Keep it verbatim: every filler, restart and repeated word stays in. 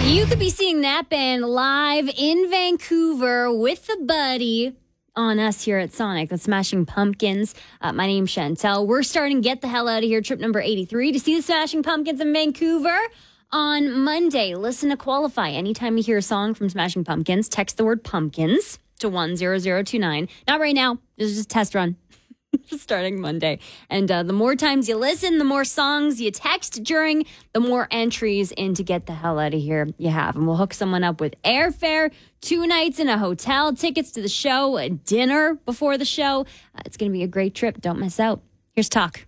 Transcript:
You could be seeing that band live in Vancouver with a buddy on us here at Sonic, the Smashing Pumpkins. Uh, my name's Chantel. We're starting Get the Hell Out of Here, trip number eighty-three, to see the Smashing Pumpkins in Vancouver on Monday. Listen to qualify. Anytime you hear a song from Smashing Pumpkins, text the word pumpkins to one zero zero two nine. Not right now. This is just a test run. Starting Monday. And uh, the more times you listen, the more songs you text during, the more entries into Get the Hell Out of Here you have. And we'll hook someone up with airfare, two nights in a hotel, tickets to the show, a dinner before the show. Uh, it's going to be a great trip. Don't miss out. Here's Talk.